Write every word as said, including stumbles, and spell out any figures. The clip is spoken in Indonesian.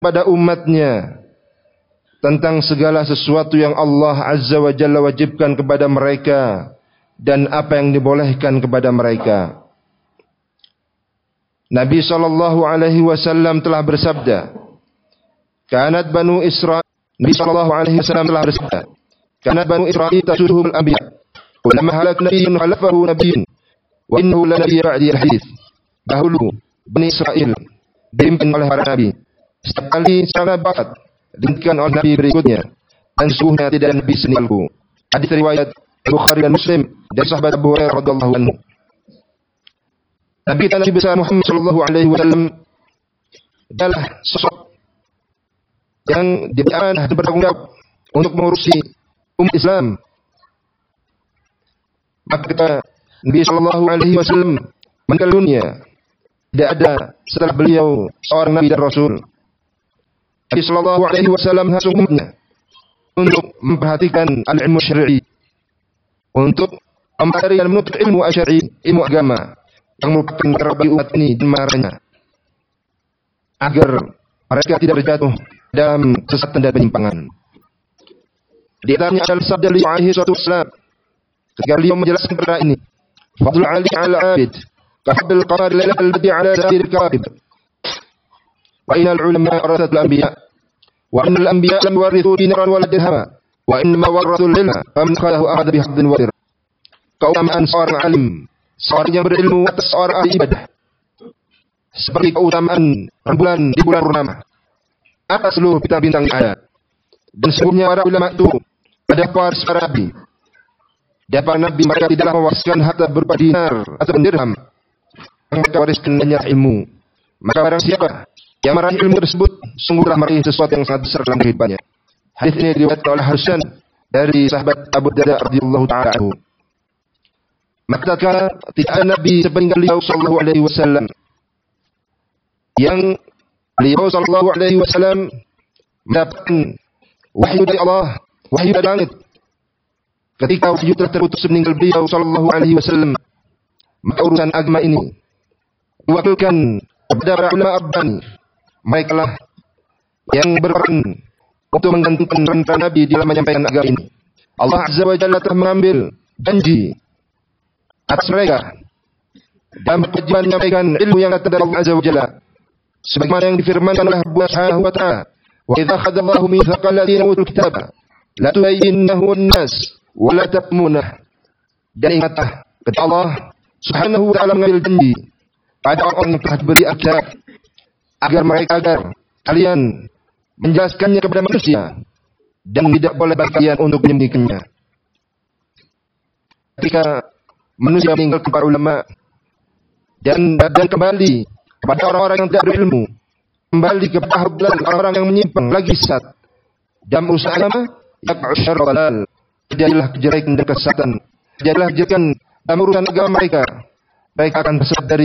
pada umatnya tentang segala sesuatu yang Allah Azza wa Jalla wajibkan kepada mereka dan apa yang dibolehkan kepada mereka. Nabi sallallahu alaihi wasallam telah bersabda, "Kanat Banu Israil." Nabi sallallahu alaihi wasallam telah bersabda, "Kanat Banu Israil tasusuhum al-anbiya. Kullama halak nabiyyun khalafahu nabiyyun. Wa innahu la nabiyya ba'di al-hadits." Dahulu Bani Israel dipimpin oleh para nabi. Setiap kali seorang bakat digantikan oleh nabi berikutnya, dan sesungguhnya tidak ada nabi senilaiku. Hadis riwayat Bukhari dan Muslim dari sahabat Abu Hurairah radhiyallahu anhu. Nabi kita Nabi besar Muhammad sallallahu alaihi wasallam adalah sosok yang diberi amanah dan bertanggung jawab untuk mengurusi umat Islam. Maka kita Nabi sallallahu alaihi wasallam meninggal dunia, tidak ada setelah beliau seorang nabi dan rasul. Nabi sallallahu alaihi wasallam hasung umatnya untuk memperhatikan al-ilmu syar'i, untuk mempelajari dan menuntut ilmu syar'i, ilmu agama yang merupakan perkara bagi umat ini dan marahnya, agar mereka tidak terjatuh dalam kesesatan dan penyimpangan. Di antaranya adalah sabda beliau alaihi wasallam ketika beliau menjelaskan perkara ini, "Fadlul 'ali 'ala 'abid kafadlul qamar lailatal badri 'ala sa'iril kawakib. Wa innal 'ulama warasatul anbiya wa innal anbiya lam yuwarithu dinaran wala dirhama wa inma warathul ilma faman akhadahu akhadha bihadhin wadir." Keutamaan seorang alim, seorang yang berilmu atas seorang ahli ibadah, seperti keutamaan rembulan di bulan purnama atas seluruh bintang-bintang yang ada. Dan sesungguhnya para ulama itu pada para para nabi, dan para nabi mereka tidaklah mewariskan harta berupa dinar atau dirham, yang mereka wariskan hanya ilmu. Maka barang siapa yang meraih ilmu tersebut, sungguh telah meraih sesuatu yang sangat besar dalam kehidupannya. Hadis ini diriwayatkan oleh Hasan dari sahabat Abu Darda radhiyallahu taala anhu. Maka tidak ada nabi sepeninggal beliau sallallahu alaihi wasallam yang beliau sallallahu alaihi wasallam mendapatkan wahyu dari Allah, wahyu dari langit. Ketika wahyu telah terputus sepeninggal beliau sallallahu alaihi wasallam, maka urusan agama ini diwakilkan kepada para ulama rabbani. Mereka lah yang berperan untuk menggantikan peran para nabi dalam menyampaikan agama ini. Allah Azza wa Jalla telah mengambil janji atas mereka dan berkewajiban menyampaikan ilmu yang datang dari Allah Azza wa Jalla, sebagaimana yang difirmankan oleh Allah Subhanahu wa taala, "Wa idza akhadallahu mitsaqal ladzina utul kitaba la tubayyinnahu lin-nas wa la taktumunah." Dan ingatlah ketika Allah Subhanahu wa taala mengambil janji pada orang yang telah diberi Alkitab, agar mereka agar kalian menjelaskannya kepada manusia dan tidak boleh bagi kalian untuk menyembunyikannya. Ketika manusia meninggalkan para ulama dan dan kembali kepada orang-orang yang tidak berilmu, kembali kepada orang-orang yang menyimpang lagi sesat dalam urusan agama, yaqa'u syarra dalal, terjadilah kejelekan dan kesesatan, terjadilah kejelekan dalam urusan agama mereka. Mereka akan bersesat dari